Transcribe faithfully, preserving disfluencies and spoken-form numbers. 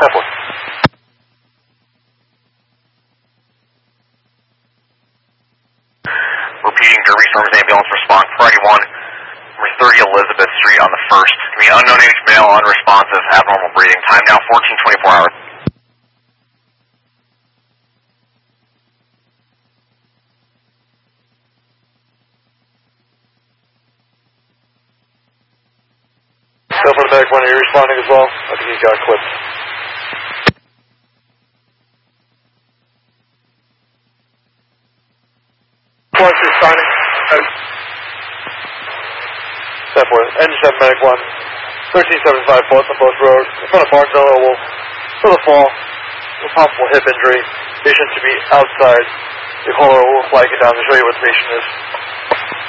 Airport. Repeating, Derby Storm's ambulance response, priority one, number thirty Elizabeth Street on the first. Give me unknown age male, unresponsive, abnormal breathing. Time now fourteen twenty-four hours. So for the medic one, are you responding as well? I think he's got clips. One responding. Step one, engine seven medic one, thirteen seventy-five both on both roads, in front of Barnesville Oval, for the fall, with possible hip injury. Patient to be outside. The caller will flag it down to show you what the patient is.